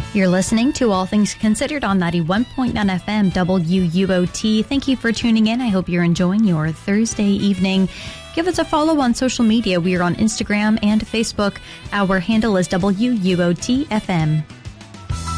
You're listening to All Things Considered on 91.9 FM WUOT. Thank you for tuning in. I hope you're enjoying your Thursday evening. Give us a follow on social media. We are on Instagram and Facebook. Our handle is WUOT FM.